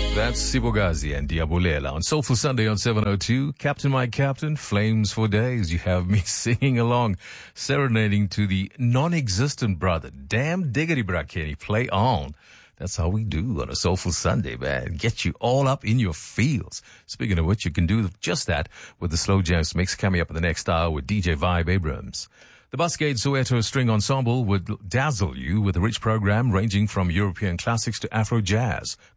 That's Sibogazi and Diabulela on Soulful Sunday on 702. Captain, my captain, flames for days. You have me singing along, serenading to the non-existent brother. Damn diggity, bra Kenny, play on. That's how we do on a Soulful Sunday, man. Get you all up in your feels. Speaking of which, you can do just that with the Slow Jams mix coming up in the next hour with DJ Vibe Abrams. The Buscade Soweto String Ensemble would dazzle you with a rich program ranging from European classics to Afro jazz,